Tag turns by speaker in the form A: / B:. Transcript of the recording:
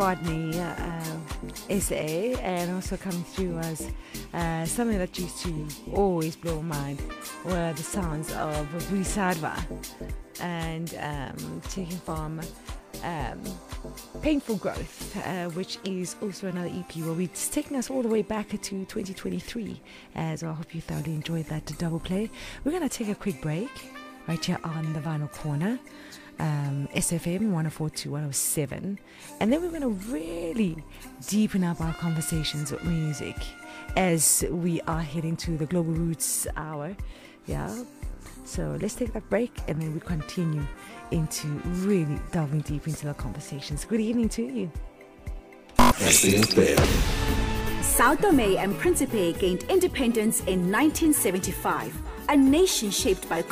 A: McCartney, SA, and also coming through was something that used to always blow my mind were the sounds of Bodhisattva, and taken from Painful Growth, which is also another EP where it's taking us all the way back to 2023. So I hope you thoroughly enjoyed that double play. We're going to take a quick break right here on the Vinyl Corner, SFM 104 to 107, and then we're going to really deepen up our conversations with music as we are heading to the Global Roots Hour. So let's take that break and then we continue into really delving deep into the conversations. Good evening to you.
B: Sao Tome and Principe gained independence in 1975, a nation shaped by